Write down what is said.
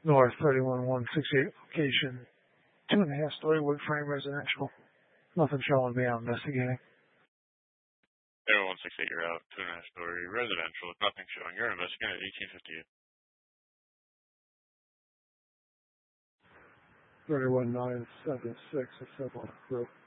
North 31168 location, 2.5-story wood frame residential. Nothing showing me I'm investigating. 168, you're out. 2.5-story residential with nothing showing. You're investigating at 1858. 31976 is civil group.